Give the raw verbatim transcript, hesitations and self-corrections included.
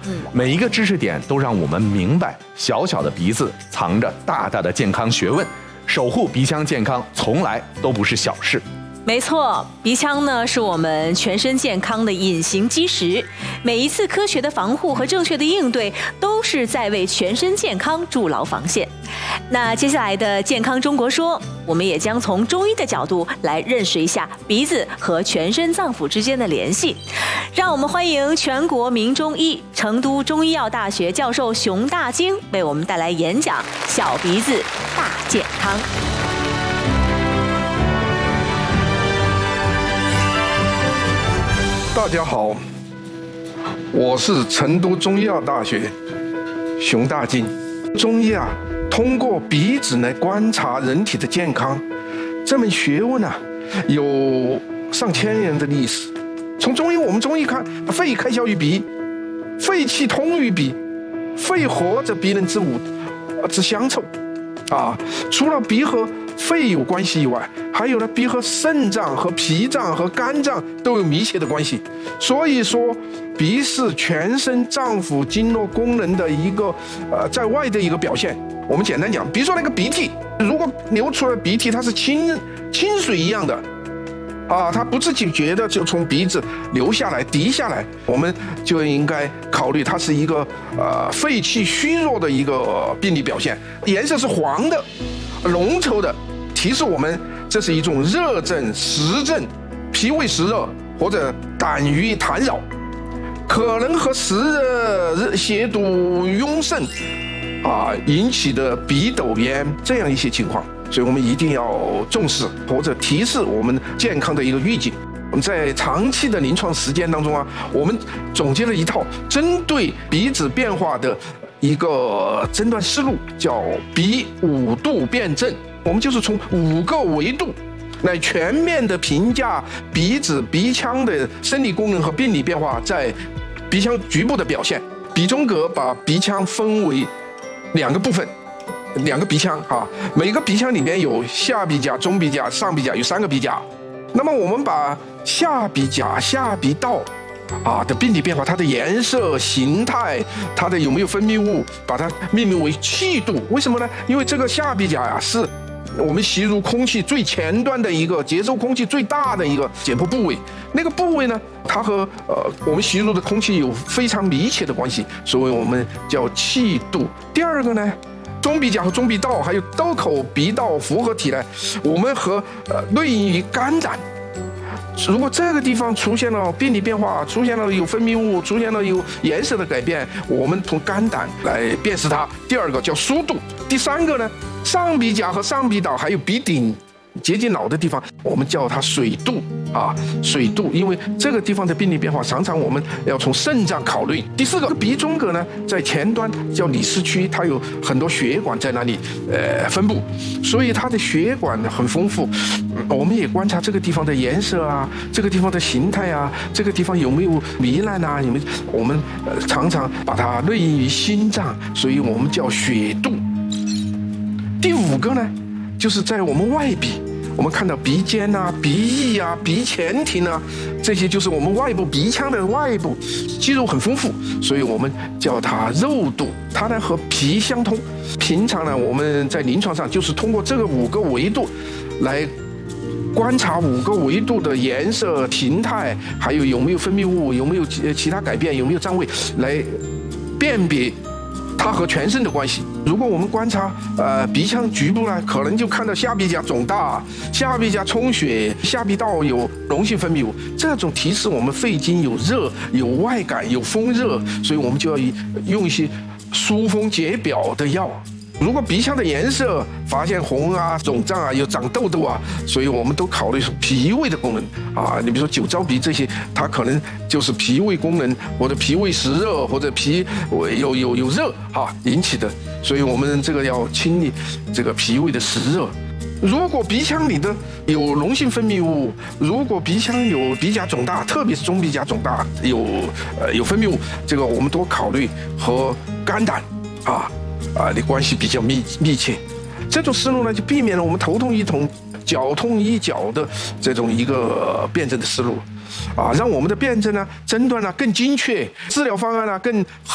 嗯， 每一个知识点都让我们明白，小小的鼻子藏着大大的健康学问，守护鼻腔健康从来都不是小事。 没错，鼻腔呢是我们全身健康的隐形基石，每一次科学的防护和正确的应对，都是在为全身健康筑牢防线。那接下来的健康中国说，我们也将从中医的角度来认识一下鼻子和全身脏腑之间的联系。让我们欢迎全国名中医、成都中医药大学教授熊大京为我们带来演讲《小鼻子大健康》。 大家好，我是成都中医药大学熊大京。中医啊，通过鼻子来观察人体的健康，这门学问啊，有上千年的历史。从中医，我们中医看，肺开销于鼻，肺气通于鼻，肺活则鼻人之五之相凑。啊，除了鼻和肺有关系以外，还有呢，鼻和肾脏、和脾脏、和肝脏都有密切的关系。所以说，鼻是全身脏腑经络功能的一个呃在外的一个表现。我们简单讲，比如说那个鼻涕，如果流出来鼻涕，它是清清水一样的，啊，它不自己觉得就从鼻子流下来、滴下来，我们就应该考虑它是一个呃肺气虚弱的一个病理表现，颜色是黄的、浓稠的，提示我们这是一种热症、实症、脾胃实热或者胆郁痰扰，可能和湿热、邪毒壅盛啊引起的鼻窦炎这样一些情况。所以我们一定要重视或者提示我们健康的一个预警。我们在长期的临床实践当中啊，我们总结了一套针对鼻子变化的一个诊断思路，叫鼻五度辨证。我们就是从五个维度来全面的评价鼻子、鼻腔的生理功能和病理变化在鼻腔局部的表现。鼻中隔把鼻腔分为两个部分。两个鼻腔啊，每个鼻腔里面有下鼻甲、中鼻甲、上鼻甲，有三个鼻甲。那么我们把下鼻甲、下鼻道啊的病理变化，它的颜色、形态，它的有没有分泌物，把它命名为气度。为什么呢？因为这个下鼻甲呀、啊，是我们吸入空气最前端的一个接收空气最大的一个解剖部位。那个部位呢，它和呃我们吸入的空气有非常密切的关系，所以我们叫气度。第二个呢，中鼻甲和中鼻道还有兜口鼻道复合体呢，我们和呃内因于肝胆。如果这个地方出现了病理变化，出现了有分泌物，出现了有颜色的改变，我们从肝胆来辨识它。第二个叫疏度。第三个呢，上鼻甲和上鼻道还有鼻顶接近脑的地方，我们叫它水度啊，水度，因为这个地方的病理变化常常我们要从肾脏考虑。第四个鼻中隔呢，在前端叫里视区，它有很多血管在那里呃分布，所以它的血管很丰富。我们也观察这个地方的颜色啊，这个地方的形态啊，这个地方有没有糜烂啊？有没有？我们呃常常把它内因于心脏，所以我们叫血度。第五个呢，就是在我们外鼻。我们看到鼻尖啊、鼻翼啊、鼻前庭啊，这些就是我们外部鼻腔的外部肌肉很丰富，所以我们叫它肉度。它呢和脾相通。平常呢，我们在临床上就是通过这个五个维度来观察五个维度的颜色、形态，还有有没有分泌物，有没有其他改变，有没有占位，来辨别它和全身的关系。如果我们观察呃鼻腔局部呢，可能就看到下鼻甲肿大、下鼻甲充血、下鼻道有脓性分泌物，这种提示我们肺经有热、有外感、有风热，所以我们就要用一些疏风解表的药。如果鼻腔的颜色发现红啊、肿胀啊、有长痘痘啊，所以我们都考虑脾胃的功能啊。你比如说酒糟鼻这些，它可能就是脾胃功能或者脾胃实热或者脾有有有热啊引起的，所以我们这个要清理这个脾胃的实热。如果鼻腔里的有脓性分泌物，如果鼻腔有鼻甲肿大，特别是中鼻甲肿大有呃有分泌物，这个我们多考虑和肝胆啊。啊，的关系比较密密切，这种思路呢，就避免了我们头痛医头、脚痛医脚的这种一个辩证的思路，啊，让我们的辩证呢、诊断呢更精确，治疗方案呢更